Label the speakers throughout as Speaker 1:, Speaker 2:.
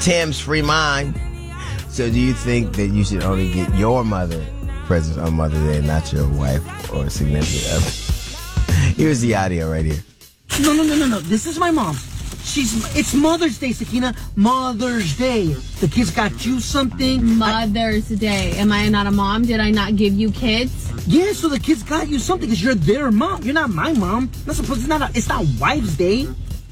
Speaker 1: Tim's free mind. So do you think that you should only get your mother presents on Mother's Day, not your wife or significant other? Here's the audio right here.
Speaker 2: No. This is my mom. It's Mother's Day, Sakina. Mother's Day. The kids got you something.
Speaker 3: Mother's Day. Am I not a mom? Did I not give you kids?
Speaker 2: Yeah, so the kids got you something because you're their mom. You're not my mom. It's not Wives' Day.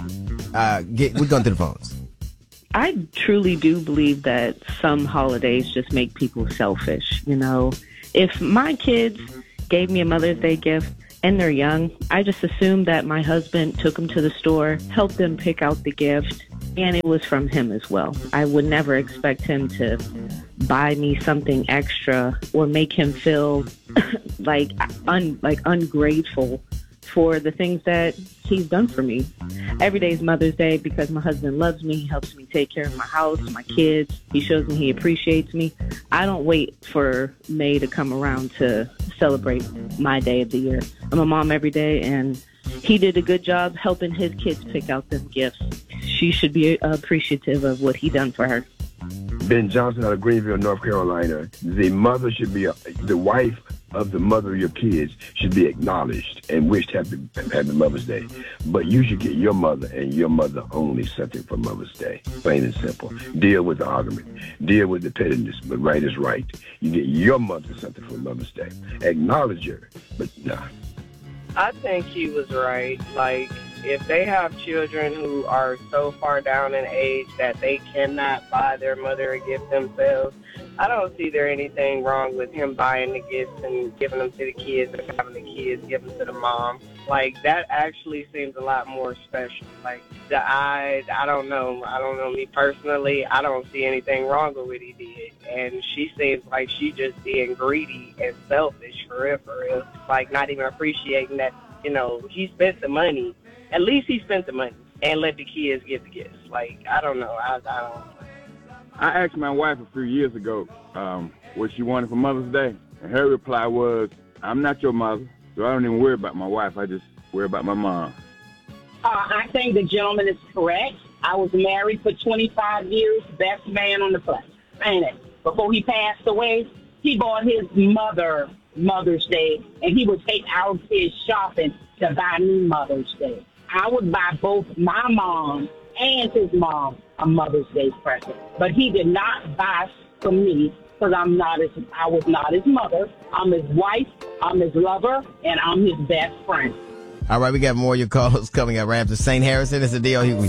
Speaker 1: We're going to the phones.
Speaker 4: I truly do believe that some holidays just make people selfish. You know, if my kids gave me a Mother's Day gift and they're young, I just assume that my husband took them to the store, helped them pick out the gift, and it was from him as well. I would never expect him to buy me something extra or make him feel like ungrateful for the things that he's done for me. Every day is Mother's Day because my husband loves me. He helps me take care of my house, my kids. He shows me he appreciates me. I don't wait for May to come around to celebrate my day of the year. I'm a mom every day, and he did a good job helping his kids pick out them gifts. She should be appreciative of what he done for her.
Speaker 5: Ben Johnson out of Greenville, North Carolina. The mother should be, the wife of the mother of your kids should be acknowledged and wished happy Mother's Day. But you should get your mother and your mother only something for Mother's Day. Plain and simple. Deal with the argument. Deal with the pettiness, but right is right. You get your mother something for Mother's Day. Acknowledge her, but nah.
Speaker 6: I think he was right. Like, if they have children who are so far down in age that they cannot buy their mother a gift themselves, I don't see there anything wrong with him buying the gifts and giving them to the kids or having the kids give them to the mom. Like, that actually seems a lot more special. Like, I don't know me personally. I don't see anything wrong with what he did. And she seems like she just being greedy and selfish for real. Like, not even appreciating that, you know, he spent the money. At least he spent the money and let the kids get the gifts. Like, I don't know. I don't.
Speaker 7: I asked my wife a few years ago what she wanted for Mother's Day, and her reply was, "I'm not your mother, so I don't even worry about my wife. I just worry about my mom."
Speaker 8: I think the gentleman is correct. I was married for 25 years, best man on the planet. Before he passed away, he bought his mother Mother's Day, and he would take our kids shopping to buy me Mother's Day. I would buy both my mom and his mom a Mother's Day present. But he did not buy for me because I was not his mother. I'm his wife, I'm his lover, and I'm his best friend.
Speaker 1: All right, we got more of your calls coming up right after St. Harrison. It's a deal.